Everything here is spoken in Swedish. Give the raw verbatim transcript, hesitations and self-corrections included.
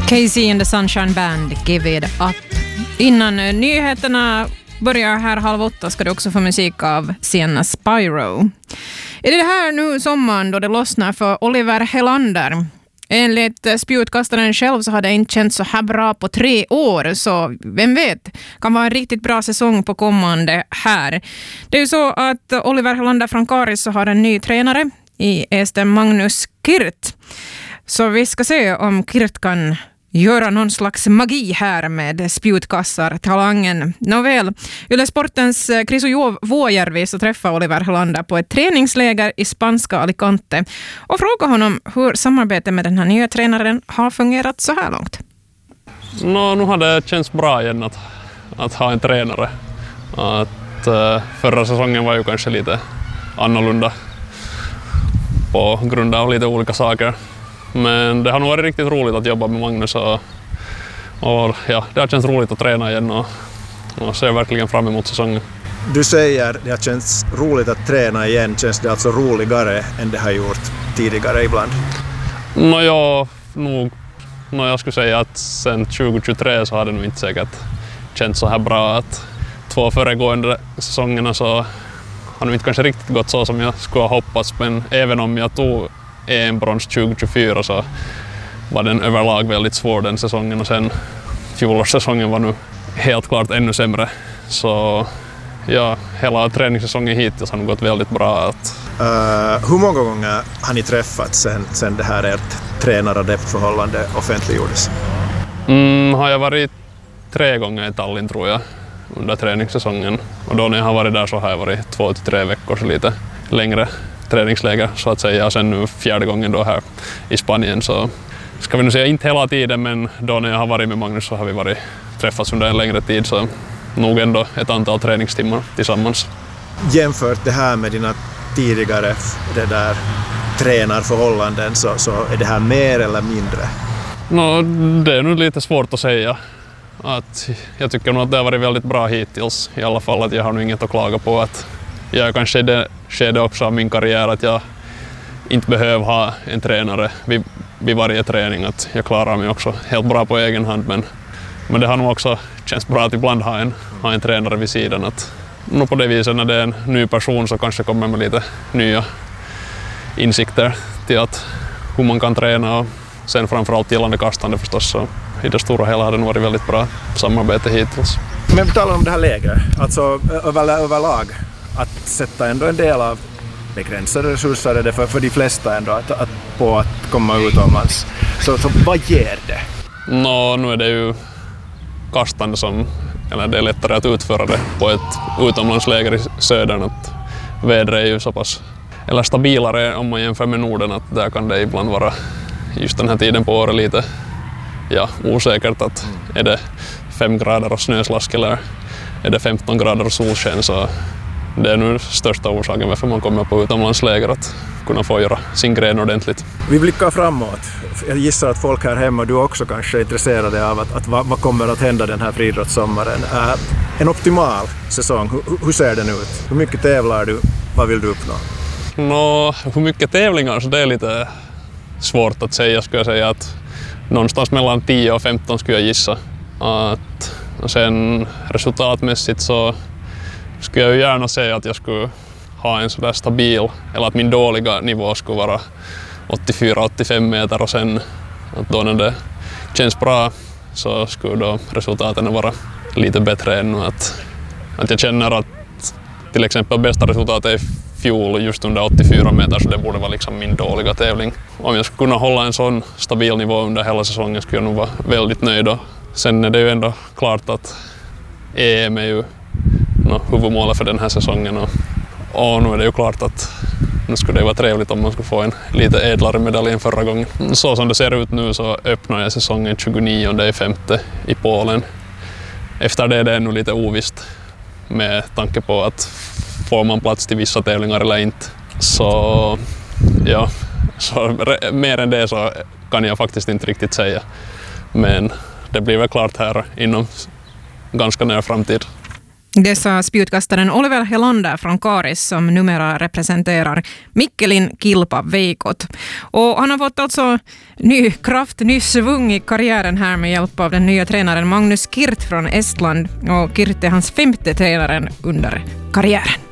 Casey and the Sunshine Band, Give It Up. Innan nyheterna börjar här halv åtta ska du också få musik av Sienna Spyro. Är det här nu sommaren då det lossnar för Oliver Helander? Enligt spjutkastaren själv så har det inte känts så här bra på tre år, så vem vet, kan vara en riktigt bra säsong på kommande här. Det är ju så att Oliver Helander från Karis så har en ny tränare i Esten Magnus Kirt. Så vi ska se om Kirt kan göra någon slags magi här med spjutkassar-talangen. Nåväl, Yle Sportens Kriso Vuojärvi så träffar Oliver Helander på ett träningsläger i spanska Alicante och frågar honom hur samarbetet med den här nya tränaren har fungerat så här långt. No, nu har det känts bra igen att, att ha en tränare. Att, uh, förra säsongen var ju kanske lite annorlunda på grund av lite olika saker. Men det har nog varit riktigt roligt att jobba med Magnus och, och ja, det har känts roligt att träna igen och, och ser verkligen fram emot säsongen. Du säger att det har känts roligt att träna igen. Känns det alltså roligare än det har gjort tidigare ibland? Nå, jag, nog, nå, jag skulle säga att sen tjugo tjugotre så har det nog inte säkert känts så här bra. Att två föregående säsongerna så har det inte kanske riktigt gått så som jag skulle ha hoppats, men även om jag tog en brons tjugo tjugofyra så var den överlag väldigt svår den säsongen, och sen fjolårssäsongen var nu helt klart ännu sämre. Så ja, hela träningssäsongen hittills har nog gått väldigt bra. Att... Uh, hur många gånger har ni träffats sen, sen det här ert tränar-adept-förhållande offentliggjordes? Mm, har jag varit tre gånger i Tallinn tror jag under träningssäsongen, och då när jag har varit där så har jag varit två till tre veckor, så lite längre träningsläger så att säga, och sen nu fjärde gången då här i Spanien, så ska vi nu säga inte hela tiden, men då när jag har varit med Magnus så har vi varit träffats under en längre tid, så nog ändå ett antal träningstimmar tillsammans. Jämfört det här med dina tidigare det där tränarförhållanden så, så är det här mer eller mindre? No, det är nu lite svårt att säga. Att jag tycker nog att det har varit väldigt bra hittills i alla fall, att jag har nog inget att klaga på. Att jag är kanske i det skede också av min karriär att jag inte behöver ha en tränare vid, vid varje träning, att jag klarar mig också helt bra på egen hand, men, men det har nog också känts bra att ibland ha en, ha en tränare vid sidan. Att, nu på det viset när det är en ny person så kanske kommer med lite nya insikter till att hur man kan träna, och sen framförallt gällande kastande förstås, så i det stora hela har det nog varit väldigt bra samarbete hittills. Men vi talar om det här lägret, alltså över, överlag, att sätta ändå en del av begränsade resurser är det för, för de flesta ändå att, att, på att komma utomlands. Så, så vad ger det? Nå, nu är det ju kastande som, eller det är lättare att utföra det på ett utomlandsläger i södern, att vädret är ju så pass, eller stabilare om man jämför med Norden, att där kan det ibland vara just den här tiden på året lite ja, osäkert, att är det fem grader och snöslask eller är det femton grader och solsken, så det är nu största orsaken varför man kommer på utomlandsläger, att kunna få göra sin gren ordentligt. Vi blickar framåt. Jag gissar att folk här hemma, du också kanske är intresserade av att, att vad, vad kommer att hända den här friidrottssommaren. Äh, en optimal säsong, hur, hur ser den ut? Hur mycket tävlar du? Vad vill du uppnå? Nå, hur mycket tävlingar, så det är lite svårt att säga. Skulle jag säga att någonstans mellan tio och femton skulle jag gissa. Att, och sen resultatmässigt så skulle jag ju gärna säga att jag skulle ha en sådär stabil, eller att min dåliga nivå skulle vara åttiofyra åttiofem meter, och sen att då när det känns bra så skulle då resultaten vara lite bättre ännu. Att, att jag känner att till exempel bästa resultatet i fjol just under åttiofyra meter, så det borde vara liksom min dåliga tävling. Om jag skulle kunna hålla en sån stabil nivå under hela säsongen skulle jag nog vara väldigt nöjd. Och sen är det ju ändå klart att E M är ju no, huvudmålet för den här säsongen, och, och nu är det ju klart att nu skulle det vara trevligt om man skulle få en lite ädlare medalj än förra gången. Så som det ser ut nu så öppnar jag säsongen tjugonionde femte i Polen. Efter det är det ännu lite ovisst med tanke på att får man plats till vissa tävlingar eller inte. Så ja, så mer än det så kan jag faktiskt inte riktigt säga. Men det blir väl klart här inom ganska nära framtid. Det sa spjutkastaren Oliver Helander från Karis som numera representerar Mikkelin Kilpa Veikot. Och han har fått alltså ny kraft, ny svung i karriären här med hjälp av den nya tränaren Magnus Kirt från Estland. Och Kirt är hans femte tränaren under karriären.